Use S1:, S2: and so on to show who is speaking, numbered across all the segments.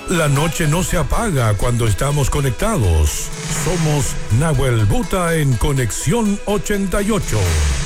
S1: La noche no se apaga cuando estamos conectados. Somos Nahuel Buta en Conexión 88.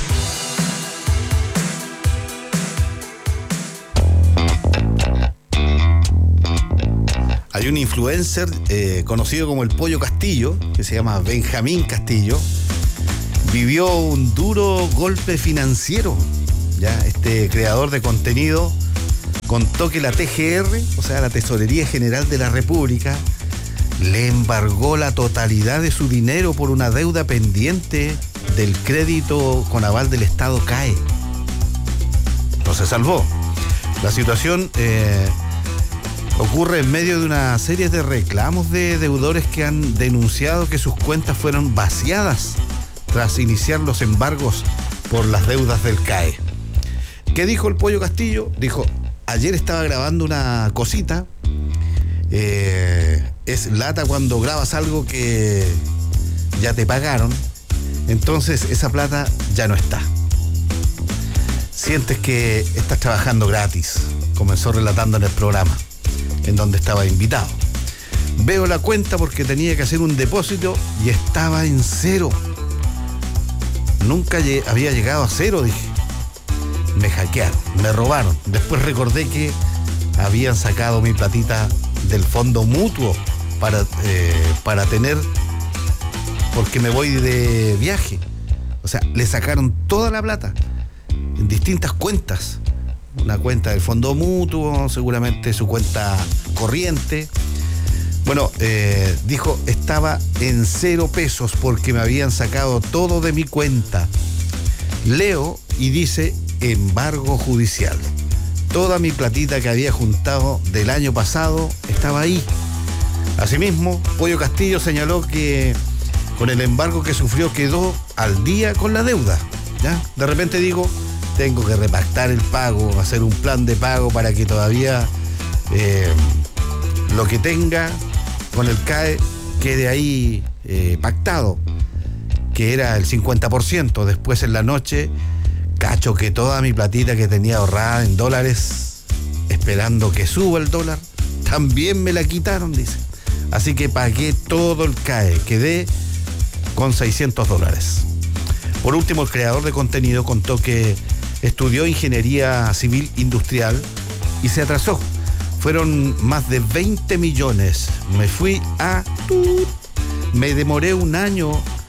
S2: Hay un influencer conocido como el Pollo Castillo, que se llama Benjamín Castillo. Vivió un duro golpe financiero. Ya, este creador de contenido contó que la TGR, o sea, la Tesorería General de la República, le embargó la totalidad de su dinero por una deuda pendiente del crédito con aval del Estado CAE. No se salvó. La situación ocurre en medio de una serie de reclamos de deudores que han denunciado que sus cuentas fueron vaciadas tras iniciar los embargos por las deudas del CAE. ¿Qué dijo el Pollo Castillo? Dijo: ayer estaba grabando una cosita. Es lata cuando grabas algo que ya te pagaron. Entonces esa plata ya no está. Sientes que estás trabajando gratis. Comenzó relatando en el programa en donde estaba invitado. Veo la cuenta porque tenía que hacer un depósito y estaba en cero. Nunca había llegado a cero, dije. Me hackearon, me robaron. Después recordé que habían sacado mi platita del fondo mutuo para tener, porque me voy de viaje. O sea, le sacaron toda la plata en distintas cuentas. Una cuenta del fondo mutuo, seguramente su cuenta corriente. Bueno, dijo, estaba en 0 pesos porque me habían sacado todo de mi cuenta. Leo y dice: embargo judicial. Toda mi platita que había juntado del año pasado estaba ahí. Asimismo, Pollo Castillo señaló que con el embargo que sufrió quedó al día con la deuda. ¿Ya? De repente digo, tengo que repactar el pago, hacer un plan de pago para que todavía lo que tenga con el CAE quede ahí pactado, que era el 50%. Después en la noche cacho que toda mi platita que tenía ahorrada en dólares, esperando que suba el dólar, también me la quitaron, dice. Así que pagué todo el CAE, quedé con $600. Por último, el creador de contenido contó que estudió ingeniería civil industrial y se atrasó. Fueron más de 20 millones. Me fui a... Me demoré un año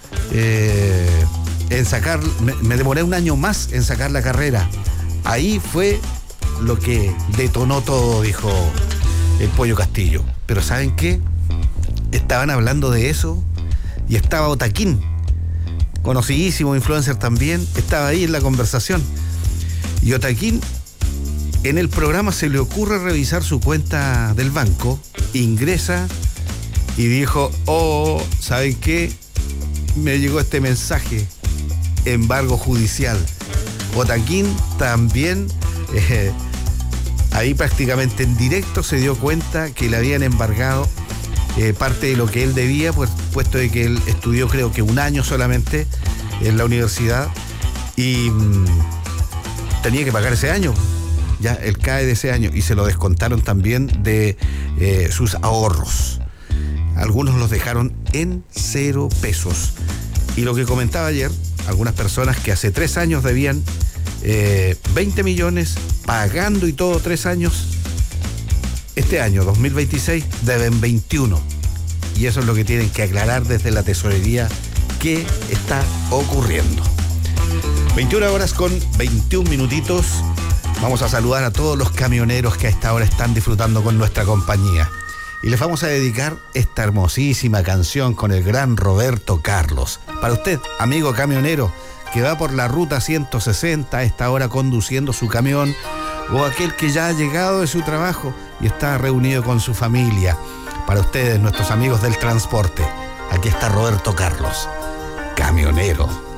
S2: me demoré un año más en sacar la carrera. Ahí fue lo que detonó todo, dijo el Pollo Castillo. Pero ¿saben qué? Estaban hablando de eso y estaba Otaquín, conocidísimo influencer también, estaba ahí en la conversación. Y Otaquín, en el programa se le ocurre revisar su cuenta del banco, ingresa y dijo: oh, ¿saben qué? Me llegó este mensaje, embargo judicial. Otaquín también, ahí prácticamente en directo se dio cuenta que le habían embargado parte de lo que él debía, pues, puesto de que él estudió creo que un año solamente en la universidad y tenía que pagar ese año, ya el CAE de ese año, y se lo descontaron también de sus ahorros. Algunos los dejaron en 0 pesos. Y lo que comentaba ayer, algunas personas que hace 3 años debían 20 millones, pagando y todo 3 años, este año, 2026, deben 21. Y eso es lo que tienen que aclarar desde la tesorería, qué está ocurriendo. 21 horas con 21 minutitos. Vamos a saludar a todos los camioneros que a esta hora están disfrutando con nuestra compañía. Y les vamos a dedicar esta hermosísima canción con el gran Roberto Carlos. Para usted, amigo camionero, que va por la ruta 160 a esta hora conduciendo su camión, o aquel que ya ha llegado de su trabajo y está reunido con su familia. Para ustedes, nuestros amigos del transporte, aquí está Roberto Carlos, Camionero.